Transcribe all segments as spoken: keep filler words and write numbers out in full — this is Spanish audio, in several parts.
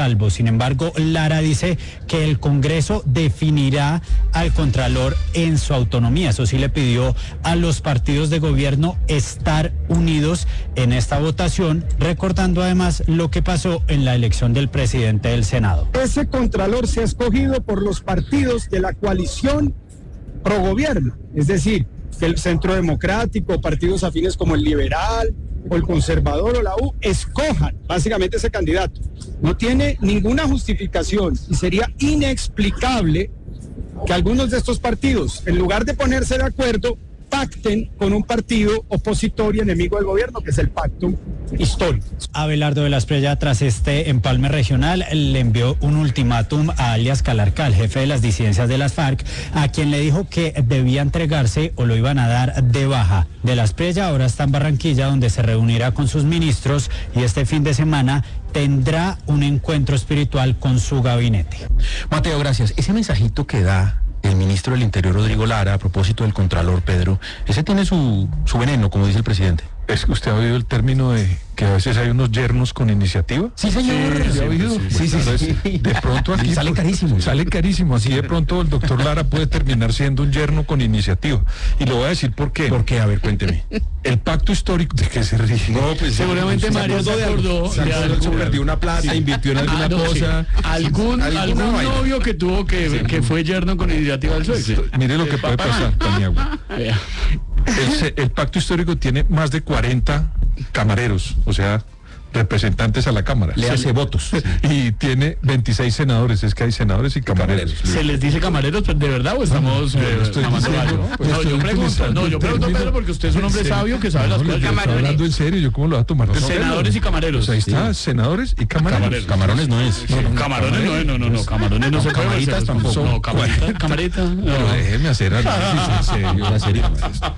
salvo. Sin embargo, Lara dice que el Congreso definirá al Contralor en su autonomía. Eso sí le pidió a los partidos de gobierno estar unidos en esta votación, recordando además lo que pasó en la elección del presidente del Senado. Ese Contralor se ha escogido por los partidos de la coalición pro gobierno, es decir, que el Centro Democrático, partidos afines como el Liberal o el Conservador o la U, escojan básicamente ese candidato. No tiene ninguna justificación y sería inexplicable que algunos de estos partidos, en lugar de ponerse de acuerdo, pacten con un partido opositor y enemigo del gobierno, que es el pacto histórico. Abelardo de la Espriella, tras este empalme regional, le envió un ultimátum a alias Calarca, el jefe de las disidencias de las FARC, a quien le dijo que debía entregarse o lo iban a dar de baja. De la Espriella ahora está en Barranquilla, donde se reunirá con sus ministros y este fin de semana tendrá un encuentro espiritual con su gabinete. Mateo, gracias. Ese mensajito que da el ministro del Interior, Rodrigo Lara, a propósito del Contralor, Pedro, ese tiene su, su veneno, como dice el presidente. ¿Es que usted ha oído el término de que a veces hay unos yernos con iniciativa? Sí, señor. Sí, ¿sí ha oído? Sí, sí, sí, Entonces, sí. de pronto aquí sale carísimo. Sale carísimo. Así de pronto el doctor Lara puede terminar siendo un yerno con iniciativa. Y le voy a decir por qué. ¿Por qué? A ver, cuénteme. El pacto histórico de que se rige. No, pues seguramente Mario se acordó de algo. Se perdió una plata, sí. Invirtió en alguna ah, no, cosa. Sí. Algún, algún novio que tuvo que, sí. que fue yerno con iniciativa del P S O E. Sí. Mire lo que puede pasar, Paniagua. El, el pacto histórico tiene más de cuarenta camareros, o sea, representantes a la Cámara. Le hace votos. Y tiene veintiséis senadores, es que hay senadores y camareros. ¿Se les dice camareros de verdad o estamos... No, eh, no, estoy diciendo, no, pues, no yo pregunto, no, yo pregunto, Pedro, porque usted es un hombre sabio que sabe no, las cosas. Yo estoy hablando en serio, ¿yo cómo lo voy a tomar? No, senadores y camareros. Pues ahí está, sí. Senadores y camareros. Camarones no es. No, no, camarones no es, no, no, no, camarones no, no se puede. Camaritas tampoco. No, camarita, camarita. No. Pero déjeme hacer análisis en serio, en serio.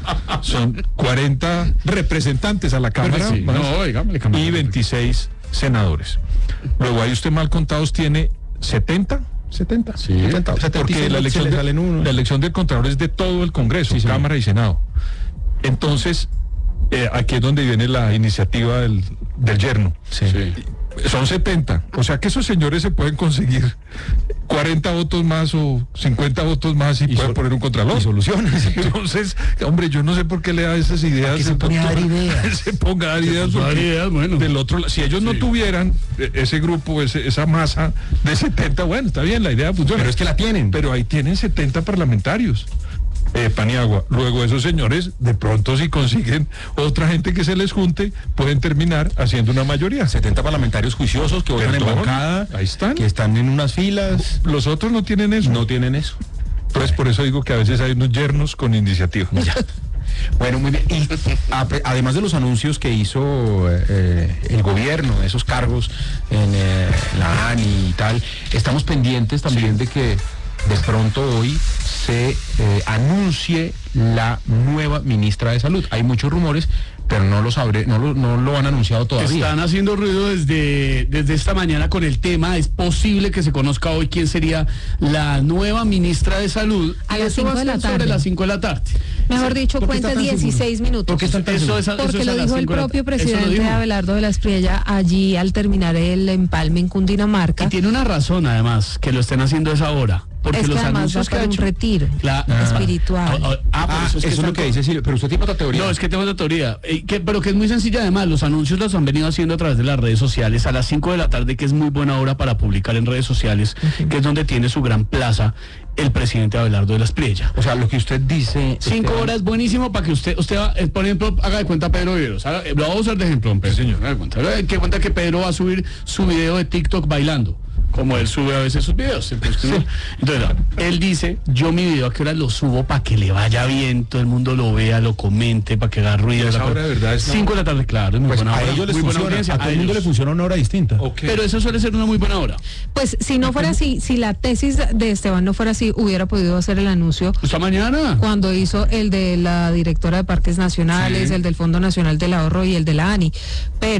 Son cuarenta representantes a la Cámara Sí, no, dígame, y veintiséis senadores. Luego ahí usted mal contados tiene setenta. setenta. Sí, setenta. Porque la elección, de, la elección del Contralor es de todo el Congreso, sí, Cámara y Senado. Entonces, eh, aquí es donde viene la iniciativa del, del yerno. Sí. Sí. Son setenta. O sea que esos señores se pueden conseguir cuarenta votos más o cincuenta votos más y, y pueden poner un Contralor. Y soluciones. Entonces, hombre, yo no sé por qué le da esas ideas. Se pone a dar ideas. Se ponga a dar ideas. Se dar ideas, bueno. Del otro lado, si ellos sí. no tuvieran ese grupo, ese, esa masa de setenta, bueno, está bien, la idea funciona. Pero es que la tienen. Pero ahí tienen setenta parlamentarios. Eh, Paniagua. Luego esos señores, de pronto si consiguen otra gente que se les junte, pueden terminar haciendo una mayoría. setenta parlamentarios juiciosos que votan en bancada, ahí están, que están en unas filas. Los otros no tienen eso. No tienen eso. Entonces por eso digo que a veces hay unos yernos con iniciativa. Ya. Bueno, muy bien. Y a, además de los anuncios que hizo eh, el gobierno, esos cargos en eh, la A N I y tal, estamos pendientes también sí. de que de pronto hoy se eh, anuncie la nueva ministra de Salud. Hay muchos rumores, pero no lo sabré, no lo, no lo han anunciado todavía. Están haciendo ruido desde, desde esta mañana con el tema. Es posible que se conozca hoy quién sería la nueva ministra de Salud. A las cinco de la tarde. Sobre las cinco de la tarde. Mejor dicho, cuenta dieciséis minutos. ¿Por qué están tan eso, eso, Porque eso lo dijo el propio presidente Abelardo de la Espriella allí al terminar el empalme en Cundinamarca. Y tiene una razón, además, que lo estén haciendo a esa hora. Porque es que los además anuncios va que ha para hecho, un retiro la, ah, espiritual. Ah, ah, ah, eso es, que eso es lo que dice Silvia, pero usted tiene otra teoría. No, es que tengo otra teoría, eh, que, pero que es muy sencilla además. Los anuncios los han venido haciendo a través de las redes sociales a las cinco de la tarde, que es muy buena hora para publicar en redes sociales, uh-huh. que es donde tiene su gran plaza el presidente Abelardo de la Espriella. O sea, lo que usted dice... Cinco usted... horas, buenísimo para que usted, usted va, por ejemplo, haga de cuenta Pedro Viveros. Haga, lo vamos a usar de ejemplo, don Pedro. Sí, señor. Haga de cuenta, haga de cuenta que Pedro va a subir su video de TikTok bailando, como él sube a veces sus videos. Entonces, sí. entonces él dice, yo mi video a qué hora lo subo para que le vaya bien, todo el mundo lo vea, lo comente, para que haga ruido. Esa hora de verdad es cinco de la tarde, claro, es muy pues buena a hora. Ellos les muy funciona, buena audiencia, a todo el mundo le funciona una hora distinta. Okay. Pero eso suele ser una muy buena hora. Pues si no fuera así, si la tesis de Esteban no fuera así, hubiera podido hacer el anuncio. ¿Esta mañana? Cuando hizo el de la directora de Parques Nacionales, sí. el del Fondo Nacional del Ahorro y el de la A N I. Pero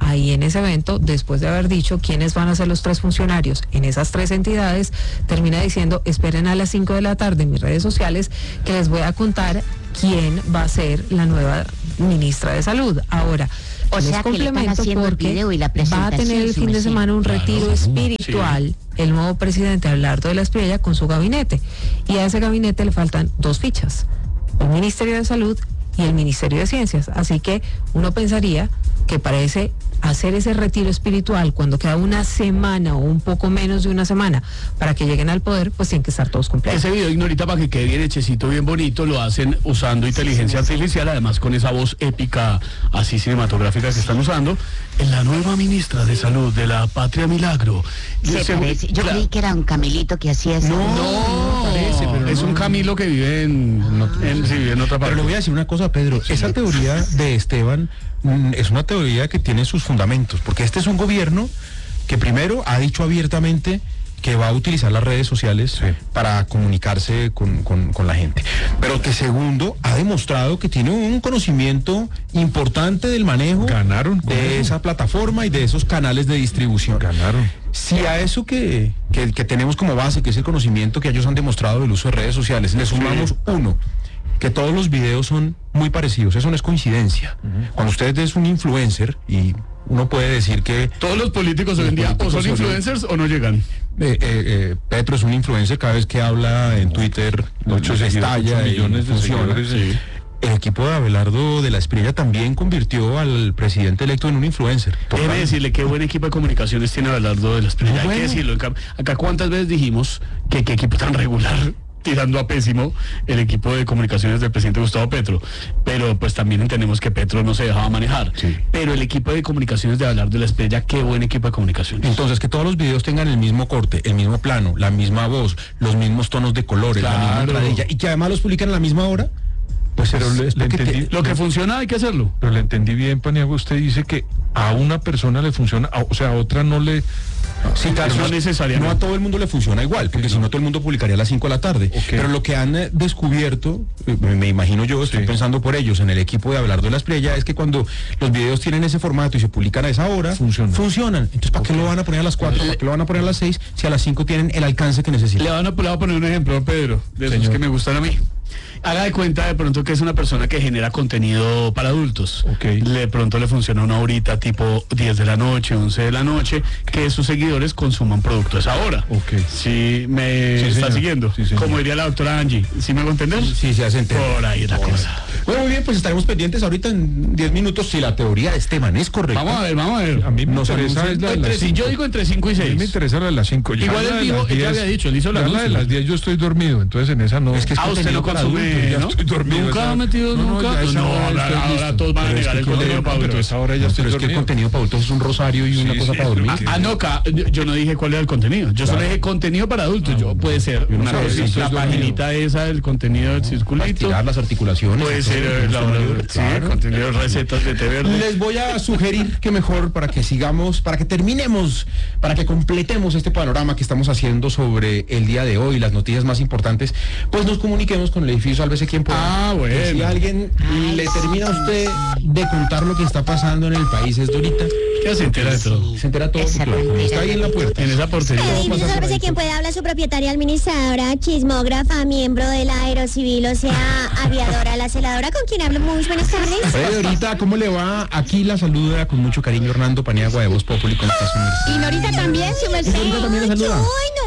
ahí en ese evento, después de haber dicho quiénes van a ser los tres funcionarios en esas tres entidades, termina diciendo, esperen a las cinco de la tarde en mis redes sociales que les voy a contar quién va a ser la nueva ministra de Salud. Ahora, o sea, les complemento porque y la va a tener el fin de semana un claro, retiro espiritual, sí, el nuevo presidente Abelardo de la Espriella con su gabinete, y a ese gabinete le faltan dos fichas, el Ministerio de Salud y el Ministerio de Ciencias, así que uno pensaría que parece hacer ese retiro espiritual cuando queda una semana o un poco menos de una semana para que lleguen al poder, pues tienen que estar todos completos. Ese video, Ignorita, para que quede bien hechecito, bien bonito, lo hacen usando inteligencia artificial, además con esa voz épica, así cinematográfica que están usando, en la nueva ministra de Salud de la Patria Milagro. Se Se, parece. Yo la, creí que era un camelito que hacía eso. No, no, parece, pero es no. un Camilo que vive en, en, sí, en otra parte. Pero le voy a decir una cosa, Pedro, sí, esa teoría de Esteban mm, es una teoría que tiene sus fundamentos, porque este es un gobierno que primero ha dicho abiertamente que va a utilizar las redes sociales, sí, para comunicarse con, con, con la gente, pero que segundo ha demostrado que tiene un conocimiento importante del manejo Ganaron de esa plataforma y de esos canales de distribución. Ganaron. Si a eso que, que, que tenemos como base, que es el conocimiento que ellos han demostrado del uso de redes sociales, le sumamos, sí, uno, que todos los videos son muy parecidos, eso no es coincidencia. Uh-huh. Cuando usted es un influencer, y uno puede decir que todos los políticos hoy en día o son influencers o no llegan. Eh, eh, eh, Petro es un influencer, cada vez que habla en Twitter, ocho estalla, millones de funciona. seguidores, sí. El equipo de Abelardo de la Espriella también convirtió al presidente electo en un influencer. Déjeme decirle qué buen equipo de comunicaciones tiene Abelardo de la Espriella. Bueno. Hay que decirlo. Acá cuántas veces dijimos que qué equipo tan regular, tirando a pésimo, el equipo de comunicaciones del presidente Gustavo Petro, pero pues también entendemos que Petro no se dejaba manejar, sí, pero el equipo de comunicaciones de Abelardo de la Espriella, qué buen equipo de comunicaciones. Entonces, que todos los videos tengan el mismo corte, el mismo plano, la misma voz, los mismos tonos de colores, claro, la misma entradilla, y que además los publican a la misma hora. Pues pero es, le, le entendí, te, lo que funciona hay que hacerlo. Pero le entendí bien, Paniagua, usted dice que a una persona le funciona, a, o sea, a otra no le... Sí, claro, no, necesariamente. No a todo el mundo le funciona igual, porque okay, si no todo el mundo publicaría a las cinco de la tarde. Okay. Pero lo que han eh, descubierto, eh, me imagino yo, estoy sí. pensando por ellos, en el equipo de Abelardo de la Espriella, es que cuando los videos tienen ese formato y se publican a esa hora, Funciona. funcionan. Entonces, ¿para okay. qué lo van a poner a las cuatro? ¿Para qué lo van a poner a las seis? Si a las cinco tienen el alcance que necesitan. Le van a, le voy a poner un ejemplo, Pedro, de Señor. esos que me gustan a mí. Haga de cuenta de pronto que es una persona que genera contenido para adultos. Okay. De pronto le funciona una horita tipo diez de la noche, once de la noche, que sus seguidores consuman producto a esa hora. Okay. Si me sí, está señor. siguiendo, sí, como diría la doctora Angie, ¿sí me hago entender? Sí, se hace entender. Por ahí la bueno. cosa. Bueno, muy bien, pues estaremos pendientes ahorita en diez minutos si la teoría de Esteban es correcta. Vamos a ver, vamos a ver. A mí me Nos interesa es la de las cinco. Yo digo entre cinco y seis. A mí me interesa la de las cinco. Igual él dijo, él ya había dicho, él hizo la, la de las diez, yo estoy dormido, entonces en esa no. Es que es ah, usted no consume, ¿no? Estoy dormido. ¿Nunca ha metido, no, nunca? No, no, ahora, ahora todos van a negar el contenido para adultos. Ahora ya estoy dormido. Pero es que el contenido para adultos es un rosario y una cosa para dormir. Ah, no, yo no dije cuál era el contenido. Yo solo dije contenido para adultos. Yo puede ser una cosa, la paginita esa del contenido del circulito. Tirar las articulaciones. Puede ser la contenido de recetas de té verde. Les voy a sugerir que mejor para que sigamos, para que terminemos, para que completemos este panorama que estamos haciendo sobre el día de hoy, las noticias más importantes, pues nos comuniquemos con el edificio Sálvese Quien Pueda. Ah, bueno. Que si alguien Ay, le termina a usted de contar lo que está pasando en el país, es Dorita. Ya se entera de todo. Se entera todo. Claro, está ahí en la puerta. En esa portería. El edificio Sálvese Quien Pueda habla su propietaria, administradora, chismógrafa, miembro de la Aerocivil, o sea, aviadora, la celadora, con quien hablo. Muy buenas tardes. Oye, Dorita, ¿cómo le va? Aquí la saluda con mucho cariño Hernando Paniagua de Voz Populi con esta su Y Norita también, su merced. Norita también la saluda. ¡Ay,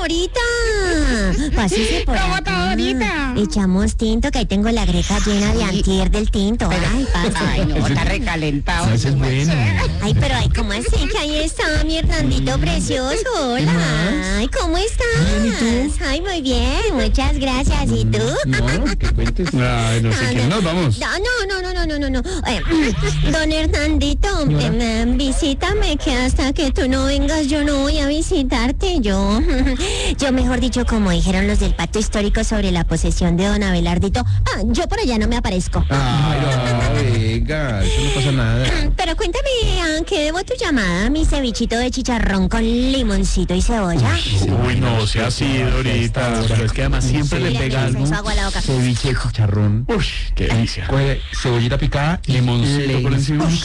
Norita! Pásese por ¿Cómo está, Norita? Echamos tinto, que ahí tengo la greca llena de antier del tinto. Ay, pasa. Ay, no, está recalentado. Ese es bueno. Ay, pero ay, ¿cómo así? Que ahí está mi Hernandito precioso. Hola. Ay, ¿cómo estás? Ay, muy bien. Muchas gracias. ¿Y tú? No, que cuentes. Ay, no sé quién nos vamos. No, no, no, no, no, no, no. Eh, don Hernandito, eh, visítame, que hasta que tú no vengas yo no voy a visitarte. Yo, yo mejor dicho, como dijeron los del pacto histórico sobre la posesión de don Abelardito, ah, yo por allá no me aparezco. Ay, no, venga, eso no pasa nada. Pero cuéntame, ¿a qué debo tu llamada? Mi cevichito de chicharrón con limoncito y cebolla. Uy, no, sea así, Dorita. Pero es que además siempre sí, le pega algo. Ceviche de chicharrón. Uy, qué delicia. Cebollita picada, limoncito por encima.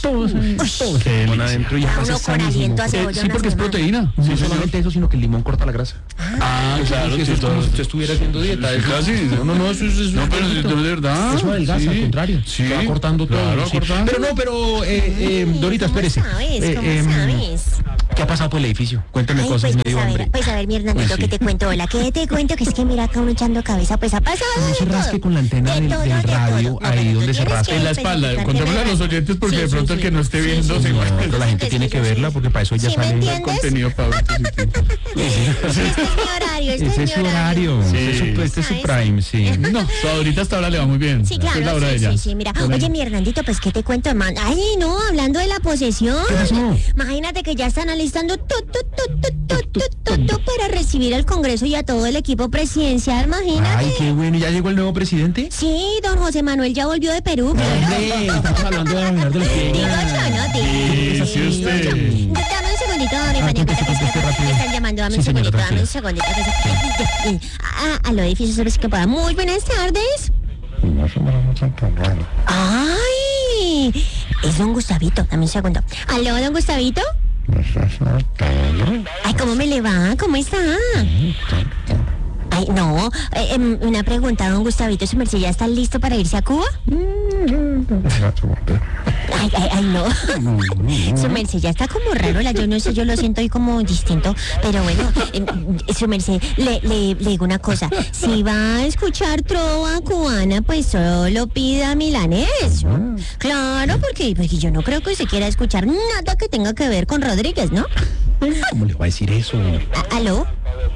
todos, todos se ponen adentro y Ah, además uno es con sanísimo. aliento a Eh, cebolla Sí, una porque es semana. proteína. No Sí, solamente eso, sino que el limón corta la grasa. Ah, claro, Sí, eso sí, es como todo. si usted estuviera haciendo dieta. Sí, eso- casi. No, no, no, eso es... eso No, es pero bonito. de verdad. Eso adelgaza, Sí. al contrario. Sí. Va cortando todo. Claro, sí. cortando. Pero no, pero, eh, eh, Ay, Dorita, ¿cómo espérese. sabes? Eh, ¿Cómo em, sabes? ¿Qué ha pasado por el edificio? Cuéntame Ay, cosas, pues, pues medio a hambre. ver, pues a ver, mi Hernandito, Pues sí. ¿qué te cuento? Hola, ¿qué te cuento? Que es que mira acá uno echando cabeza, pues ha pasado No de se todo. rasque con la antena De del- todo, del de todo. radio, No, ahí pero tú donde se tienes rasca. que En la espalda, especificar contémosle a de los verdad. oyentes porque Sí, de sí, pronto el sí. que no esté Sí, viendo sí, se sí. va. No, pero la gente Sí, tiene sí, que sí, verla sí. porque para eso ya ¿Sí me sale. entiendes? Contenido para Este es mi horario, este Ese es es mi su horario. Sí. Este es su- Este es su ¿Sabes? prime, sí. No, su ahorita hasta ahora le va muy bien. Sí, Esta es la claro, hora de sí, ella. sí, sí, mira. Con Oye, él. mi Hernandito, pues, ¿qué te cuento, man? Ay, no, hablando de la posesión. ¿Qué pasó? Imagínate que ya están alistando todo, todo, todo, todo, todo, todo para recibir al Congreso y a todo el equipo presidencial, imagínate. Ay, qué bueno. ¿Ya llegó el nuevo presidente? Sí, don José Manuel ya volvió de Perú, claro. Hombre, estamos hablando de Bernardo de los Digo Peñas. yo, ¿no? Digo, Sí, sí, digo usted. yo. Dame un segundito, mi Ah, paña, conteste, que es que conteste rápido. me están llamando, dame Sí, un señora, segundito, dame un tranquila. segundito. que se- Ah, a los edificios sobre que pueda. Muy buenas tardes. Ay, es don Gustavito, dame un segundo. ¿Aló, don Gustavito? Ay, ¿cómo me le va? ¿Cómo está? Ay, no, eh, em, una pregunta, don Gustavito, ¿su merced ya está listo para irse a Cuba? Ay, ay, ay, no. Su merced ya está como raro, la, yo no sé, yo lo siento hoy como distinto, pero bueno, em, su merced, le, le, le digo una cosa, si va a escuchar trova cubana, pues solo pida milanés. Claro, porque, porque yo no creo que usted quiera escuchar nada que tenga que ver con Rodríguez, ¿no? ¿Cómo le va a decir eso? A- ¿Aló?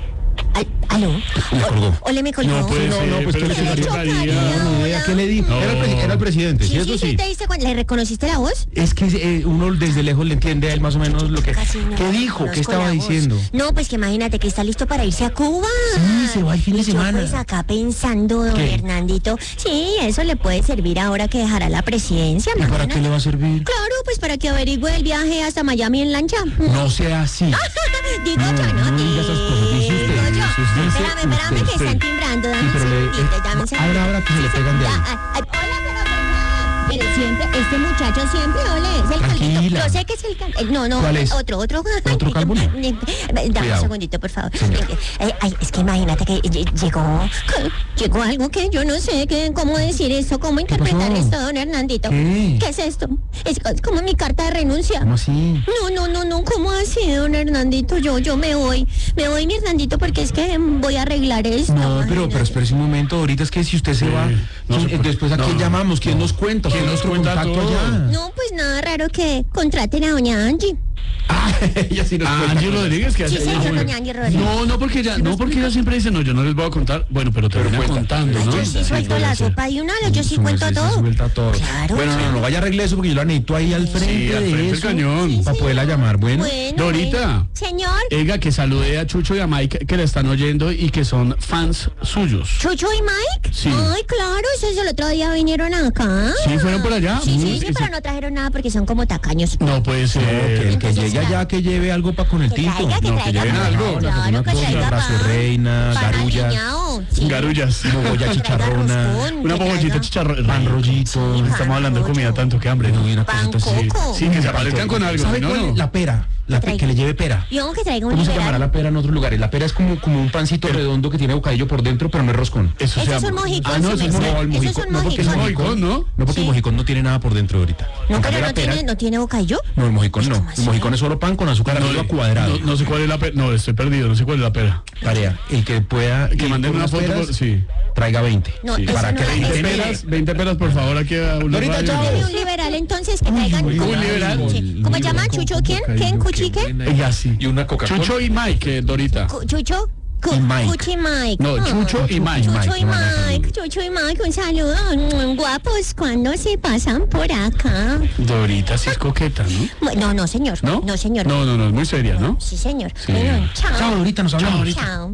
Al- ¿Aló? Me colgó. O- Ole, me colgó. No puede No, ser, no, pues, pero ¿qué le sí, chocaría? chocaría. No, ni idea, ¿qué le dijo? No. Era, el, presi- era el presidente, ¿sí? Sí, Eso sí, sí, sí. te diste cuenta. ¿Le reconociste la voz? Es que eh, uno desde lejos le entiende a él más o menos lo que... Casi no ¿Qué le dijo? ¿Qué reconozco estaba la voz. diciendo? No, pues que imagínate que está listo para irse a Cuba. Sí, se va el fin de Y yo, semana. pues acá pensando, don ¿Qué? Hernandito, sí, eso le puede servir ahora que dejará la presidencia. ¿Y para imagínate. qué le va a servir? Claro, pues para que averigüe el viaje hasta Miami en lancha. No sea así. Digo yo, ¿no? no diga esas cosas, dice usted, Digo yo. dice usted, dice Espérame, espérame, usted. que están timbrando. Dame Sí, un pero le- segundito, eh, dame un abra, segundito. abra, que se le pegan de ahí. Ya, ah, ah, hola, pero perdón. Mire, siempre, este muchacho siempre, ole, es el Tranquila. calvito. Yo sé que es el cal- eh, No, no, ¿Cuál es? otro, otro. ¿Otro calvo no? Eh, Dame Cuidado. un segundito, por favor. Señor. Eh, ay, es que imagínate que lle- llegó, llegó algo que yo no sé que, cómo decir esto, cómo interpretar pasó? esto, don Hernandito. ¿Qué? es esto? Es co- como mi carta de renuncia. ¿Cómo así? No, no, no, no, ¿cómo así, don Hernandito? Yo, yo me voy, me voy, mi Hernandito, porque es que voy a arreglar esto. No, pero, imagínate. pero espérese un momento, ahorita es que si usted se va, no ¿quién- se puede. después a quién No, llamamos, quién no. nos cuenta, ¿Quién ¿quién nos nos cuenta contacto todo? allá? No, pues nada raro que contraten a doña Angie. Ah, ella sí nos Ah, cuenta Angie cosas. Rodríguez, que Sí, hace. señor, Ah, bueno. doña Angie Rodríguez. No, no porque ella, no porque ella siempre dice, no, yo no les voy a contar. Bueno, pero te voy cuenta. contando, ¿no? Yo sí suelto puede la ser. sopa de una, yo sí Su cuento merced sí todo. suelta todo. Claro. Bueno, no, no, no vaya a arreglar eso porque yo la necesito ahí al frente Sí, al de frente del eso. cañón. Para poderla llamar, bueno. Bueno, Dorita. bueno. Señor, Ega, que salude a Chucho y a Mike que le están oyendo y que son fans suyos. Chucho y Mike. Sí. Ay, claro, esos el otro día vinieron acá. Sí, fueron por allá. Sí, Mm, sí, sí, y pero se- no trajeron nada porque son como tacaños. No puede ser. No, que el que Entonces, llegue ya. allá, que lleve algo para con el Que tinto. traiga, que No, que traiga lleven pan. algo. Claro, que traiga Abrazo pan. reina, Pan garullas, aliñado, sí. Garullas. mogolla Que traiga chicharrona, roscón, Una que bobollita traiga chicharrón. pan rollito. Sí, Estamos hablando de comida tanto que hambre. No, y una Pan cosita así. coco. Sí, que se aparezcan con algo. ¿Sabe si no, cuál no. es? La pera. La pe- traiga. que le lleve pera. Yo que traiga un ¿Cómo se llamará liberal. la pera en otros lugares? La pera es como, como un pancito redondo que tiene bocadillo por dentro, pero no es roscón. Eso Esos se son llama. mojicones. Ah, no, eso es su no, merced. el Esos mojicón. son No, porque es mojicones. mojicón, ¿no? No, porque Sí. el mojicón no tiene nada por dentro ahorita. No, En cambio, pero la no pera- tiene, no tiene bocadillo. No, el mojicón no. ¿Cómo así? El mojicón es solo pan con azúcar No, arriba cuadrado. no, no sé cuál es la pera. No, estoy perdido, no sé cuál es la pera. Tarea. El que pueda. Que ir manden por una unas foto. peras, por- Sí. traiga veinte. No, Sí. eso Para no que es. veinte veinte peras, veinte peras, por favor, aquí a un Dorita, chao. Deme un liberal entonces que traigan. uy, ¿cómo- un liberal. Sí. ¿Cómo se llama? ¿Chucho quién? ¿Quién? ¿Cuchi qué? Ella sí. Y una Coca-Cola. Chucho y Mike, eh, Dorita. Cu- ¿Chucho? Cu- Y Mike. Cuchi Mike. No, Ah. Chucho y Mike. Chucho y Mike, Mike. Mike, Chucho y Mike, un saludo. Mm, Guapos, cuando se pasan por acá? Dorita sí es coqueta, ¿no? Bueno, no, señor. ¿No? No, señor. No, no, no, es muy seria, ¿no? Sí, señor. Sí. Bueno, chao. Chao, Dorita, nos hablamos. Chao.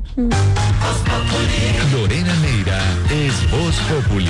Lorena Neira es Voz Populi.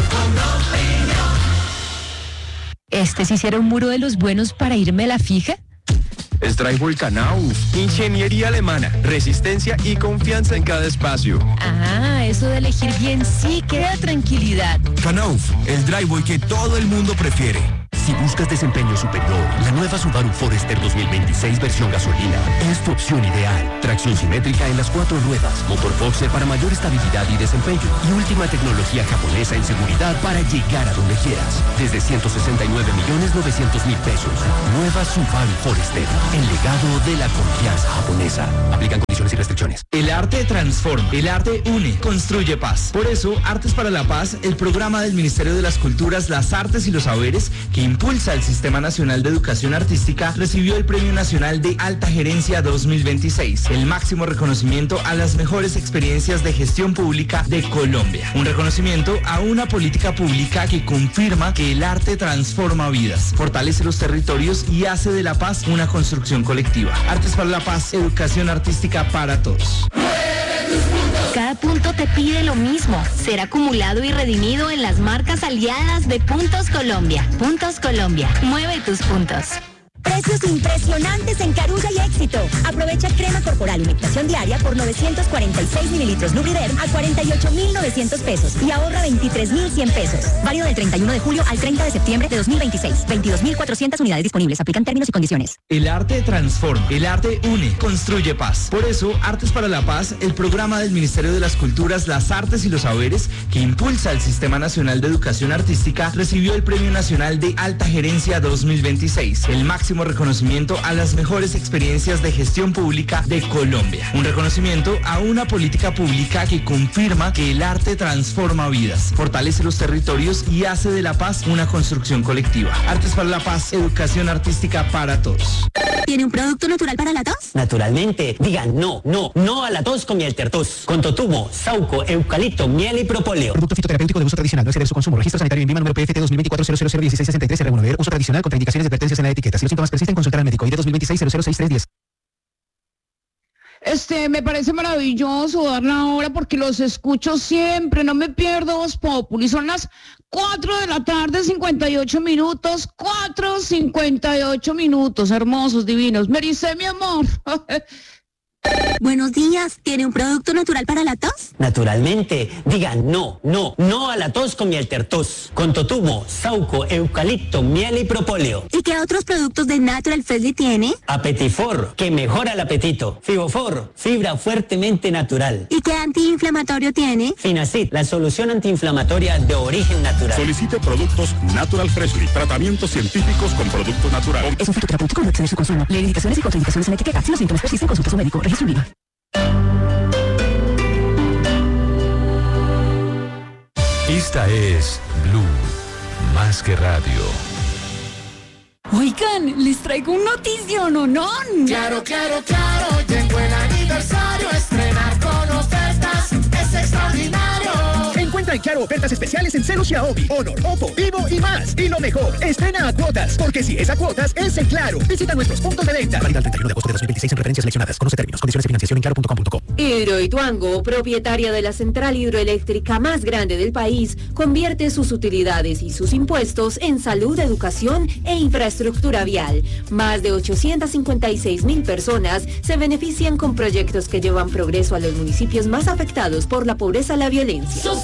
¿Este sí hiciera un muro de los buenos para irme a la fija? Es Drywall Knauf, ingeniería alemana, resistencia y confianza en cada espacio. Ah, eso de elegir bien sí que da tranquilidad. Knauf, el drywall que todo el mundo prefiere. Si buscas desempeño superior, la nueva Subaru Forester dos mil veintiséis versión gasolina es tu opción ideal. Tracción simétrica en las cuatro ruedas, motor boxer para mayor estabilidad y desempeño y última tecnología japonesa en seguridad para llegar a donde quieras. Desde ciento sesenta y nueve millones novecientos mil pesos. Nueva Subaru Forester, el legado de la confianza japonesa. Aplican condiciones y restricciones. El arte transforma, el arte une, construye paz. Por eso, Artes para la Paz, el programa del Ministerio de las Culturas, las Artes y los Saberes, que impulsa el Sistema Nacional de Educación Artística, recibió el Premio Nacional de Alta Gerencia dos mil veintiséis, el máximo reconocimiento a las mejores experiencias de gestión pública de Colombia. Un reconocimiento a una política pública que confirma que el arte transforma vidas, fortalece los territorios y hace de la paz una construcción colectiva. Artes para la Paz, educación artística para todos. Cada punto te pide lo mismo, ser acumulado y redimido en las marcas aliadas de Puntos Colombia. Puntos Colombia, mueve tus puntos. Precios impresionantes en Carulla y Éxito. Aprovecha crema corporal humectación diaria por novecientos cuarenta y seis mililitros Lubriderm a cuarenta y ocho mil novecientos pesos y ahorra veintitrés mil cien pesos. Válido del treinta y uno de julio al treinta de septiembre de dos mil veintiséis. veintidós mil cuatrocientas unidades disponibles. Aplican términos y condiciones. El arte transforma, el arte une, construye paz. Por eso, Artes para la Paz, el programa del Ministerio de las Culturas, las Artes y los Saberes, que impulsa el Sistema Nacional de Educación Artística, recibió el Premio Nacional de Alta Gerencia dos mil veintiséis, el máximo reconocimiento a las mejores experiencias de gestión pública de Colombia. Un reconocimiento a una política pública que confirma que el arte transforma vidas, fortalece los territorios y hace de la paz una construcción colectiva. Artes para la Paz, educación artística para todos. ¿Tiene un producto natural para la tos? Naturalmente. Digan no, no, no a la tos con miel tertos. Con totumo, sauco, eucalipto, miel y propóleo. Producto fitoterapéutico de uso tradicional. No exceder su consumo. Registro sanitario en Vima número P F T dos mil veinticuatro cero cero cero dieciséis sesenta y tres R uno. Uso tradicional. Contraindicaciones y advertencias en la etiqueta. Si los síntomas persisten, consultar al médico. I D dos mil veintiséis cero cero seis tres diez. Este, me parece maravilloso dar la hora porque los escucho siempre, no me pierdo Voz Populi. Son las cuatro de la tarde, cincuenta y ocho minutos, cuatro cincuenta y ocho minutos, hermosos, divinos. Mericé, mi amor. Buenos días, ¿tiene un producto natural para la tos? Naturalmente. Digan no, no, no a la tos con miel tertos. Con totumo, sauco, eucalipto, miel y propóleo. ¿Y qué otros productos de Natural Freshly tiene? Apetifor, que mejora el apetito. Fibofor, fibra fuertemente natural. ¿Y qué antiinflamatorio tiene? Finacid, la solución antiinflamatoria de origen natural. Solicite productos Natural Freshly, tratamientos científicos con productos naturales. Es un fitoterapéutico, no exceder su consumo. Lee indicaciones y contraindicaciones en la etiqueta. Si los síntomas persisten, consulta a su médico. Registro en Vima. Esta es Blue, más que radio. Oigan, les traigo un notición, ¿no? no? Claro, claro, claro, llegó el aniversario, estrenar con ofertas es extraordinario. Encuentra en Claro ofertas especiales en Celos y Aobi, Honor, Oppo, Vivo y más. Y lo mejor, estrena a cuotas, porque si es a cuotas, es en Claro. Visita nuestros puntos de venta. Válida el treinta y uno de agosto de dos mil veintiséis en preferencias seleccionadas. Conoce términos, condiciones de financiación en claro punto com punto co. Hidroituango, propietaria de la central hidroeléctrica más grande del país, convierte sus utilidades y sus impuestos en salud, educación e infraestructura vial. Más de ochocientas cincuenta y seis mil personas se benefician con proyectos que llevan progreso a los municipios más afectados por la pobreza y la violencia.